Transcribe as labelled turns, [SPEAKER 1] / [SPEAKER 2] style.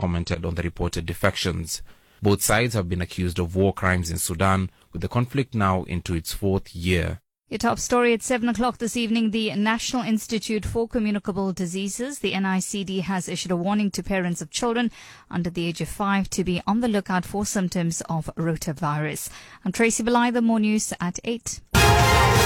[SPEAKER 1] commented on the reported defections. Both sides have been accused of war crimes in Sudan, with the conflict now into its 4th year.
[SPEAKER 2] Your top story at 7 o'clock this evening, the National Institute for Communicable Diseases, the NICD, has issued a warning to parents of children under the age of 5 to be on the lookout for symptoms of rotavirus. I'm Tracy Belay, the More News at 8.